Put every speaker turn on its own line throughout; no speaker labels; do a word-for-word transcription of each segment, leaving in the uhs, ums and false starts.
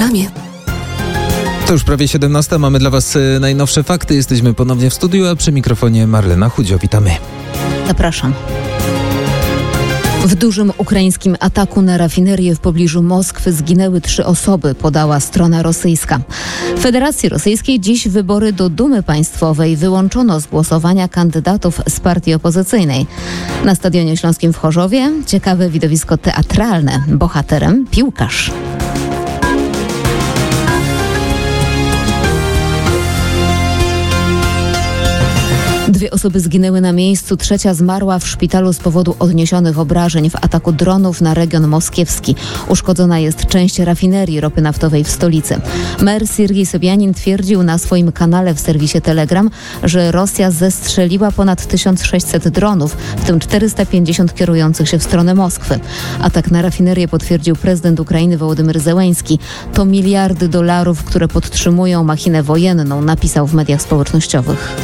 reklamie.
To już prawie siedemnasta. Mamy dla Was najnowsze fakty. Jesteśmy ponownie w studiu, a przy mikrofonie Marlena Chudzio. Witamy.
Zapraszam. W dużym ukraińskim ataku na rafinerię w pobliżu Moskwy zginęły trzy osoby, podała strona rosyjska. W Federacji Rosyjskiej dziś wybory do Dumy Państwowej wyłączono z głosowania kandydatów z partii opozycyjnej. Na Stadionie Śląskim w Chorzowie ciekawe widowisko teatralne. Bohaterem piłkarz. Dwie osoby zginęły na miejscu, trzecia zmarła w szpitalu z powodu odniesionych obrażeń w ataku dronów na region moskiewski. Uszkodzona jest część rafinerii ropy naftowej w stolicy. Mer Siergiej Sobjanin twierdził na swoim kanale w serwisie Telegram, że Rosja zestrzeliła ponad tysiąc sześćset dronów, w tym czterysta pięćdziesiąt kierujących się w stronę Moskwy. Atak na rafinerię potwierdził prezydent Ukrainy Wołodymyr Zełenski. To miliardy dolarów, które podtrzymują machinę wojenną, napisał w mediach społecznościowych.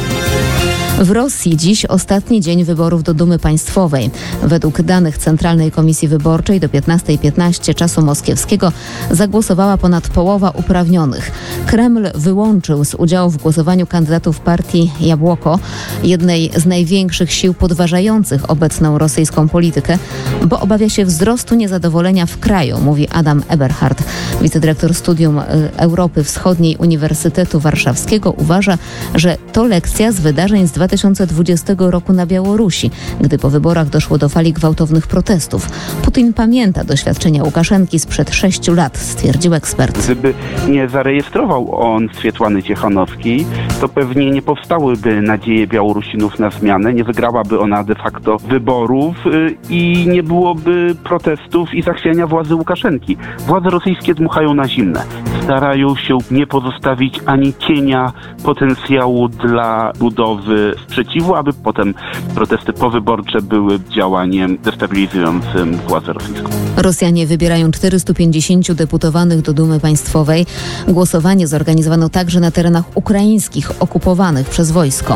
W Rosji dziś ostatni dzień wyborów do Dumy Państwowej. Według danych Centralnej Komisji Wyborczej do piętnastej piętnaście czasu moskiewskiego zagłosowała ponad połowa uprawnionych. Kreml wyłączył z udziału w głosowaniu kandydatów partii Jabłoko, jednej z największych sił podważających obecną rosyjską politykę, bo obawia się wzrostu niezadowolenia w kraju, mówi Adam Eberhard. Wicedyrektor Studium Europy Wschodniej Uniwersytetu Warszawskiego uważa, że to lekcja z wydarzeń z dwa tysiące dwudziestego roku na Białorusi, gdy po wyborach doszło do fali gwałtownych protestów. Putin pamięta doświadczenia Łukaszenki sprzed sześciu lat, stwierdził ekspert.
Gdyby nie zarejestrował on Swietłany Cichanowskiej, to pewnie nie powstałyby nadzieje Białorusinów na zmianę, nie wygrałaby ona de facto wyborów i nie byłoby protestów i zachwiania władzy Łukaszenki. Władze rosyjskie dmuchają na zimne. Starają się nie pozostawić ani cienia potencjału dla budowy sprzeciwu, aby potem protesty powyborcze były działaniem destabilizującym władzę rosyjską.
Rosjanie wybierają czterystu pięćdziesięciu deputowanych do Dumy Państwowej. Głosowanie zorganizowano także na terenach ukraińskich okupowanych przez wojsko.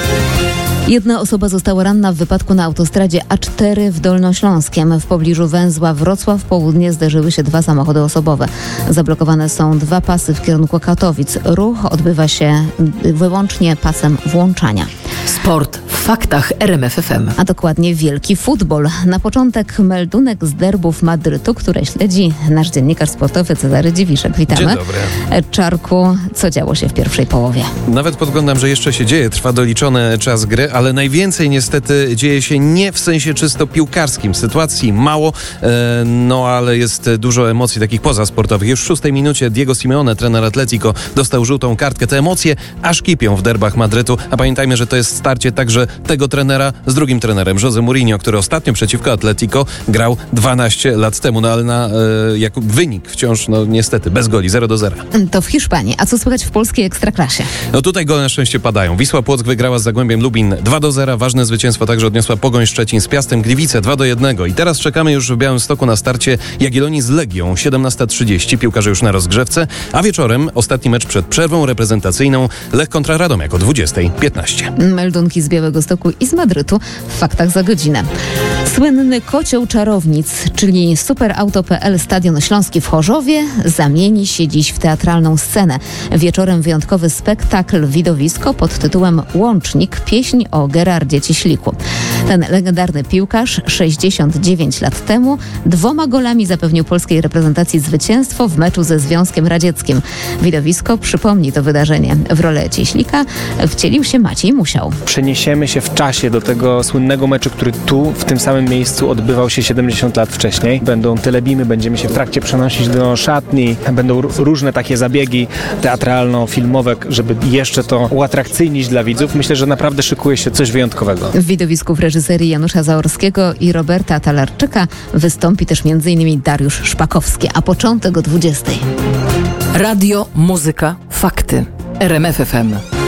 Jedna osoba została ranna w wypadku na autostradzie A cztery w Dolnośląskiem. W pobliżu węzła Wrocław Południe zderzyły się dwa samochody osobowe. Zablokowane są dwa pasy w kierunku Katowic. Ruch odbywa się wyłącznie pasem włączania.
Sport w faktach R M F F M.
A dokładnie wielki futbol. Na początek meldunek z derbów Madrytu, które śledzi nasz dziennikarz sportowy Cezary Dziwiszek. Witamy.
Dzień dobry.
Czarku, co działo się w pierwszej połowie?
Nawet podglądam, że jeszcze się dzieje. Trwa doliczony czas gry, ale najwięcej niestety dzieje się nie w sensie czysto piłkarskim. Sytuacji mało, e, no ale jest dużo emocji takich pozasportowych. Już w szóstej minucie Diego Simeone, trener Atletico, dostał żółtą kartkę. Te emocje aż kipią w derbach Madrytu, a pamiętajmy, że to jest starcie także tego trenera z drugim trenerem, José Mourinho, który ostatnio przeciwko Atletico grał dwanaście lat temu, no ale na e, jak wynik wciąż, no niestety, bez goli, zero do zera.
To w Hiszpanii. A co słychać w polskiej Ekstraklasie?
No tutaj gole na szczęście padają. Wisła Płock wygrała z Zagłębiem Lubin dwa do zera. Ważne zwycięstwo także odniosła Pogoń Szczecin z Piastem Gliwice dwa do jednego. I teraz czekamy już w Białymstoku na starcie Jagiellonii z Legią siedemnasta trzydzieści. Piłkarze już na rozgrzewce, a wieczorem ostatni mecz przed przerwą reprezentacyjną Lech kontra Radomiak o dwudziesta piętnaście.
Meldunki z Białegostoku i z Madrytu w faktach za godzinę. Słynny kocioł czarownic, czyli superauto kropka p l Stadion Śląski w Chorzowie zamieni się dziś w teatralną scenę. Wieczorem wyjątkowy spektakl, widowisko pod tytułem Łącznik, pieśń o Gerardzie Cieśliku. Ten legendarny piłkarz sześćdziesiąt dziewięć lat temu dwoma golami zapewnił polskiej reprezentacji zwycięstwo w meczu ze Związkiem Radzieckim. Widowisko przypomni to wydarzenie. W rolę Cieślika wcielił się Maciej Musiał.
Przeniesiemy się w czasie do tego słynnego meczu, który tu, w tym samym miejscu odbywał się siedemdziesiąt lat wcześniej. Będą telebimy, będziemy się w trakcie przenosić do szatni, będą różne takie zabiegi teatralno-filmowe, żeby jeszcze to uatrakcyjnić dla widzów. Myślę, że naprawdę szykuje się coś wyjątkowego.
W widowisku w reżyserii Janusza Zaorskiego i Roberta Talarczyka wystąpi też m.in. Dariusz Szpakowski, a początek o dwudziestej.
Radio, muzyka, fakty. R M F F M.